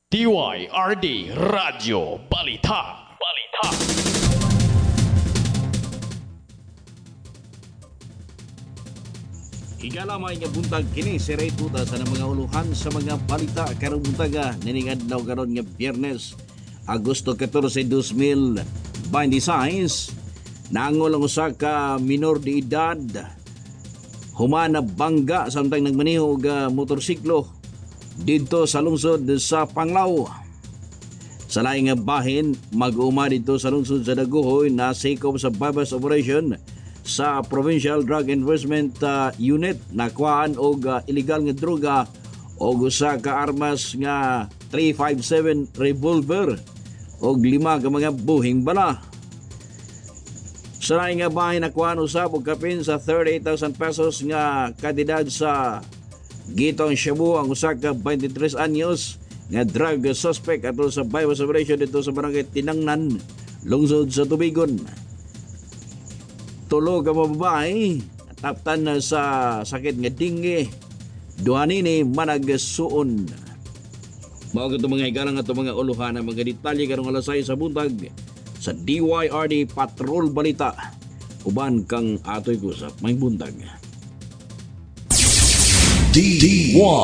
DYRD Radyo Balita. Igalamay nga buntag kini si Ray Tuta sa mga uluhan sa mga balita karong buntaga niningad daw karon nga Biyernes, Agosto 14, 2026. Nangol ang usa ka minor de edad humana bangga samtang nagmaneho og motorsiklo didto sa lungsod sa Panglao. Sa laing nga bahin, mag-uma dito sa lungsod sa Daguhoy na sakop sa bypass operation sa Provincial Drug Enforcement Unit nakuhaan og illegal nga droga og usa ka armas nga 357 revolver og 5 ka mga buhing bala. Sa laing nga bahin, nakuhaan usab og kapin sa 38,000 pesos nga kadidad sa gitong Shabu ang usa ka 23 anyos nga drug suspect atol sa bypass operation dito sa barangay Tinangnan, lungsod sa Tubigon. Tulo ka babae taptan sa sakit nga dengue, duha nini managsuon. Mao kadto mga igalang ato mga uluhan ang mga detalye karong alas 6 sa buntag sa DYRD Patrol Balita. Uban kang atoy kusap may buntag. DY